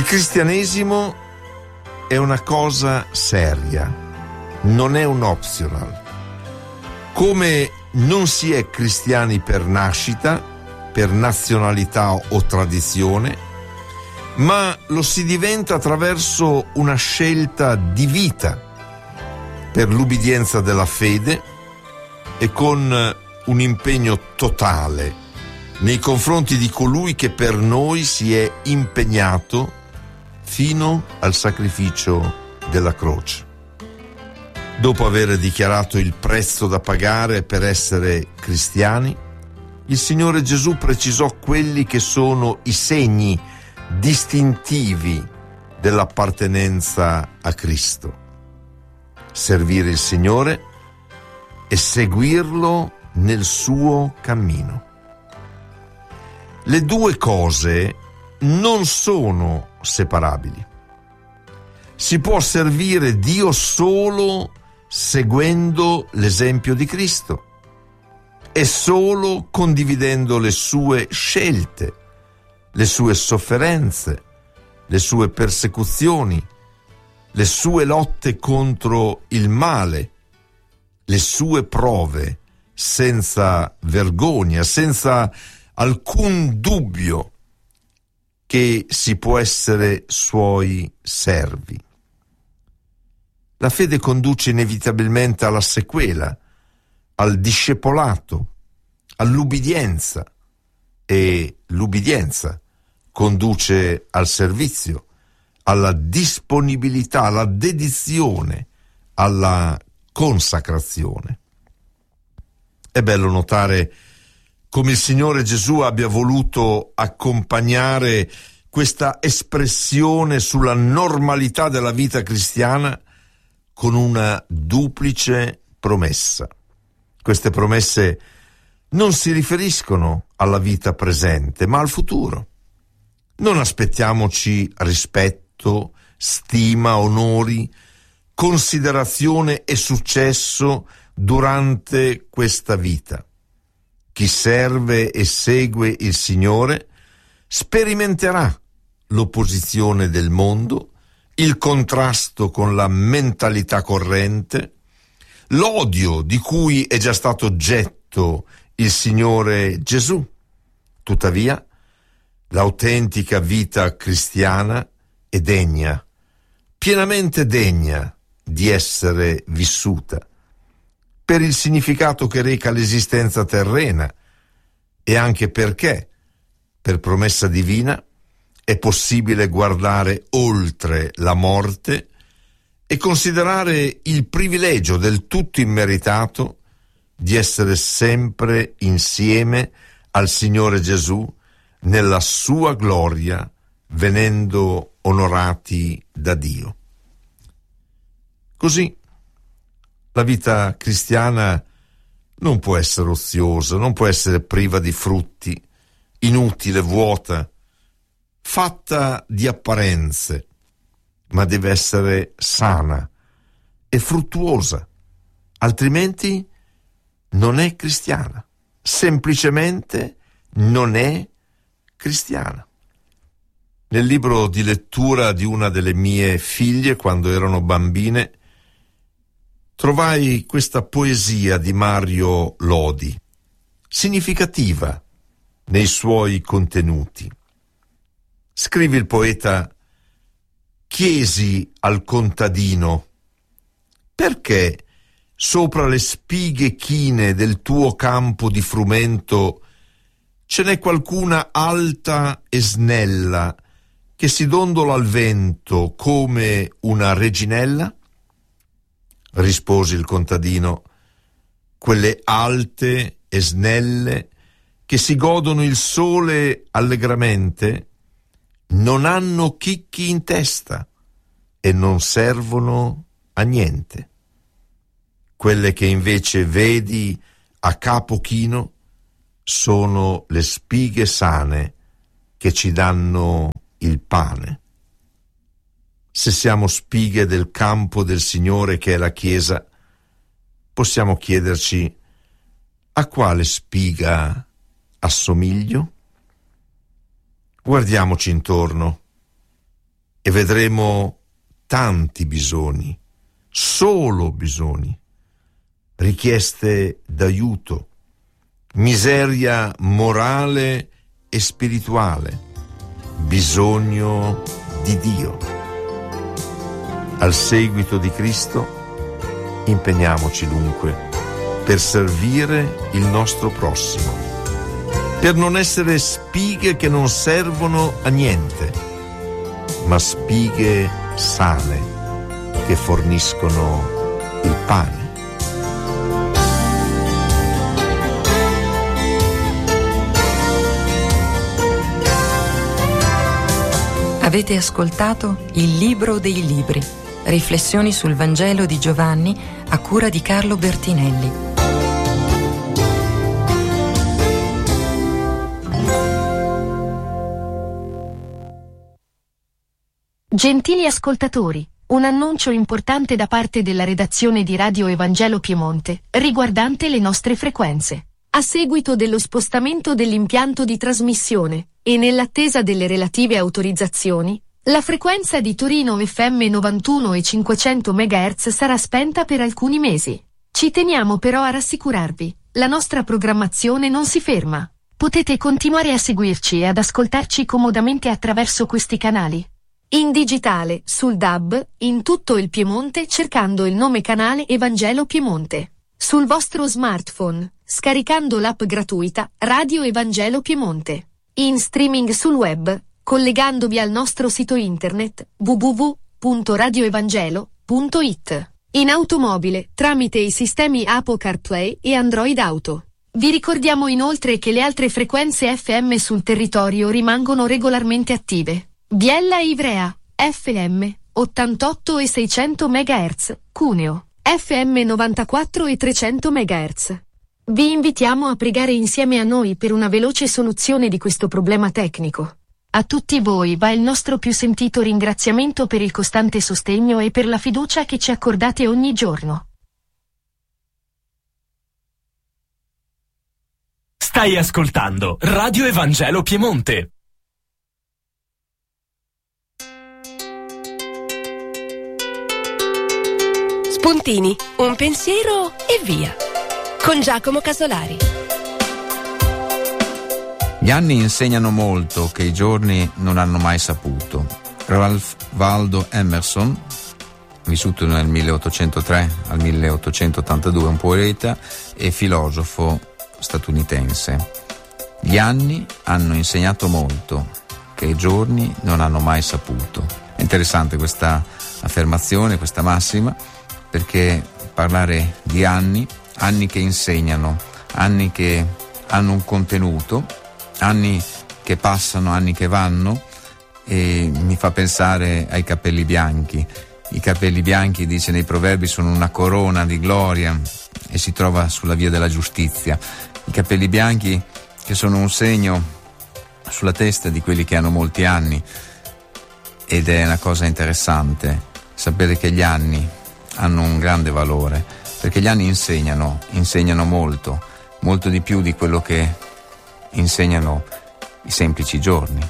cristianesimo è una cosa seria, non è un optional. Come non si è cristiani per nascita, per nazionalità o tradizione, ma lo si diventa attraverso una scelta di vita, per l'ubbidienza della fede e con un impegno totale nei confronti di colui che per noi si è impegnato fino al sacrificio della croce. Dopo aver dichiarato il prezzo da pagare per essere cristiani, il Signore Gesù precisò quelli che sono i segni distintivi dell'appartenenza a Cristo: servire il Signore e seguirlo nel suo cammino. Le due cose non sono separabili. Si può servire Dio solo seguendo l'esempio di Cristo e solo condividendo le sue scelte, le sue sofferenze, le sue persecuzioni, le sue lotte contro il male, le sue prove, senza vergogna, senza alcun dubbio che si può essere suoi servi. La fede conduce inevitabilmente alla sequela, al discepolato, all'ubbidienza, e l'ubbidienza conduce al servizio, alla disponibilità, alla dedizione, alla consacrazione. È bello notare come il Signore Gesù abbia voluto accompagnare questa espressione sulla normalità della vita cristiana con una duplice promessa. Queste promesse non si riferiscono alla vita presente, ma al futuro. Non aspettiamoci rispetto, stima, onori, considerazione e successo durante questa vita. Chi serve e segue il Signore sperimenterà l'opposizione del mondo, il contrasto con la mentalità corrente, l'odio di cui è già stato oggetto il Signore Gesù. Tuttavia, l'autentica vita cristiana è degna, pienamente degna di essere vissuta, per il significato che reca l'esistenza terrena e anche perché, per promessa divina, è possibile guardare oltre la morte e considerare il privilegio del tutto immeritato di essere sempre insieme al Signore Gesù nella sua gloria, venendo onorati da Dio. Così la vita cristiana non può essere oziosa, non può essere priva di frutti, inutile, vuota, fatta di apparenze, ma deve essere sana e fruttuosa, altrimenti non è cristiana, semplicemente non è cristiana. Nel libro di lettura di una delle mie figlie, quando erano bambine, trovai questa poesia di Mario Lodi, significativa nei suoi contenuti. Scrive il poeta: chiesi al contadino: perché sopra le spighe chine del tuo campo di frumento ce n'è qualcuna alta e snella che si dondola al vento come una reginella? Rispose il contadino: quelle alte e snelle che si godono il sole allegramente non hanno chicchi in testa e non servono a niente. Quelle che invece vedi a capo chino sono le spighe sane che ci danno il pane. Se siamo spighe del campo del Signore che è la Chiesa, possiamo chiederci: a quale spiga assomiglio? Guardiamoci intorno. e vedremo tanti bisogni, solo bisogni, richieste d'aiuto, miseria morale e spirituale, bisogno di Dio. Al seguito di Cristo, impegniamoci dunque per servire il nostro prossimo, per non essere spighe che non servono a niente, ma spighe sane che forniscono il pane. Avete ascoltato Il Libro dei Libri, riflessioni sul Vangelo di Giovanni a cura di Carlo Bertinelli. Gentili ascoltatori, un annuncio importante da parte della redazione di Radio Evangelo Piemonte, riguardante le nostre frequenze. A seguito dello spostamento dell'impianto di trasmissione e nell'attesa delle relative autorizzazioni, la frequenza di Torino FM 91 e 500 MHz sarà spenta per alcuni mesi. Ci teniamo però a rassicurarvi, la nostra programmazione non si ferma. Potete continuare a seguirci e ad ascoltarci comodamente attraverso questi canali. In digitale, sul DAB, in tutto il Piemonte cercando il nome canale Evangelo Piemonte. Sul vostro smartphone, scaricando l'app gratuita Radio Evangelo Piemonte. In streaming sul web, collegandovi al nostro sito internet www.radioevangelo.it. In automobile, tramite i sistemi Apple CarPlay e Android Auto. Vi ricordiamo inoltre che le altre frequenze FM sul territorio rimangono regolarmente attive. Biella e Ivrea, FM, 88 e 600 MHz, Cuneo, FM 94 e 300 MHz. Vi invitiamo a pregare insieme a noi per una veloce soluzione di questo problema tecnico. A tutti voi va il nostro più sentito ringraziamento per il costante sostegno e per la fiducia che ci accordate ogni giorno. Stai ascoltando Radio Evangelo Piemonte. Spuntini, un pensiero e via. Con Giacomo Casolari. Gli anni insegnano molto che i giorni non hanno mai saputo. Ralph Waldo Emerson, vissuto nel 1803 al 1882, un poeta e filosofo statunitense. Gli anni hanno insegnato molto che i giorni non hanno mai saputo. È interessante questa affermazione, questa massima, perché parlare di anni che insegnano, anni che hanno un contenuto, anni che passano, anni che vanno, e mi fa pensare ai capelli bianchi. I capelli bianchi, dice nei proverbi, sono una corona di gloria e si trova sulla via della giustizia. I capelli bianchi che sono un segno sulla testa di quelli che hanno molti anni, ed è una cosa interessante sapere che gli anni hanno un grande valore, perché gli anni insegnano molto, molto di più di quello che insegnano i semplici giorni.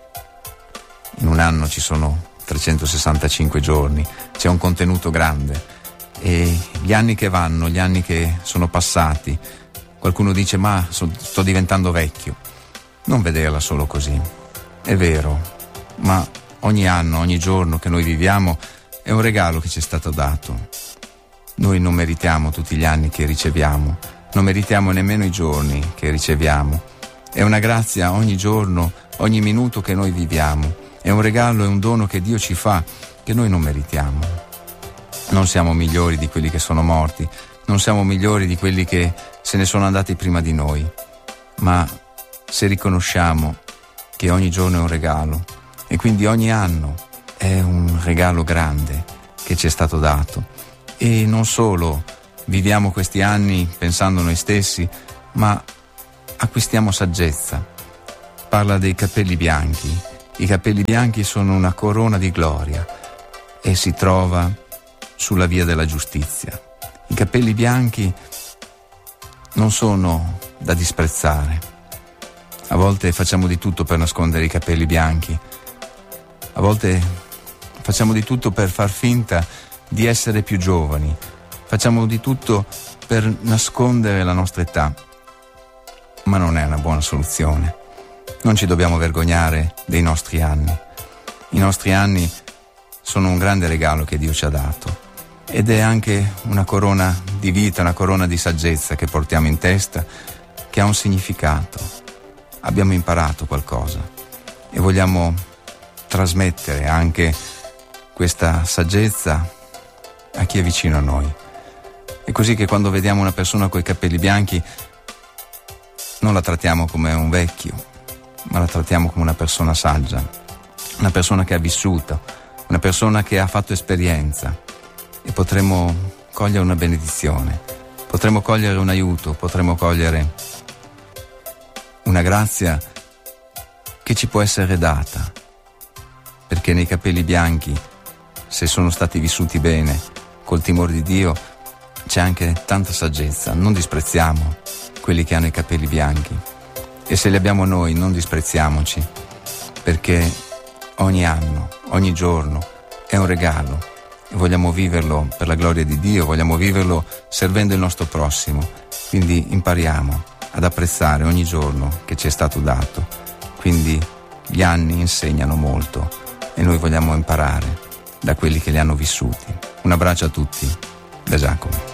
In un anno ci sono 365 giorni, c'è un contenuto grande, e gli anni che vanno, gli anni che sono passati, qualcuno dice ma sto diventando vecchio. Non vederla solo così, è vero, ma ogni anno, ogni giorno che noi viviamo è un regalo che ci è stato dato. Noi non meritiamo tutti gli anni che riceviamo, non meritiamo nemmeno i giorni che riceviamo. È una grazia ogni giorno, ogni minuto che noi viviamo. È un regalo, è un dono che Dio ci fa, che noi non meritiamo. Non siamo migliori di quelli che sono morti, non siamo migliori di quelli che se ne sono andati prima di noi. Ma se riconosciamo che ogni giorno è un regalo, e quindi ogni anno è un regalo grande che ci è stato dato, e non solo viviamo questi anni pensando a noi stessi, ma acquistiamo saggezza. Parla dei capelli bianchi. I capelli bianchi sono una corona di gloria e si trova sulla via della giustizia. I capelli bianchi non sono da disprezzare. A volte facciamo di tutto per nascondere i capelli bianchi. A volte facciamo di tutto per far finta di essere più giovani, facciamo di tutto per nascondere la nostra età, ma non è una buona soluzione. Non ci dobbiamo vergognare dei nostri anni. I nostri anni sono un grande regalo che Dio ci ha dato ed è anche una corona di vita, una corona di saggezza che portiamo in testa, che ha un significato. Abbiamo imparato qualcosa e vogliamo trasmettere anche questa saggezza a chi è vicino a noi. È così che quando vediamo una persona coi capelli bianchi non la trattiamo come un vecchio, ma la trattiamo come una persona saggia, una persona che ha vissuto, una persona che ha fatto esperienza, e potremo cogliere una benedizione, potremo cogliere un aiuto, potremo cogliere una grazia che ci può essere data, perché nei capelli bianchi, se sono stati vissuti bene, col timore di Dio, c'è anche tanta saggezza. Non disprezziamo quelli che hanno i capelli bianchi, e se li abbiamo noi non disprezziamoci, perché ogni anno, ogni giorno è un regalo e vogliamo viverlo per la gloria di Dio, vogliamo viverlo servendo il nostro prossimo. Quindi impariamo ad apprezzare ogni giorno che ci è stato dato. Quindi gli anni insegnano molto e noi vogliamo imparare da quelli che li hanno vissuti. Un abbraccio a tutti da Giacomo.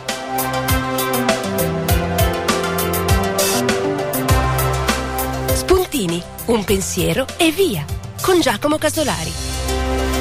Spuntini, un pensiero e via, con Giacomo Casolari.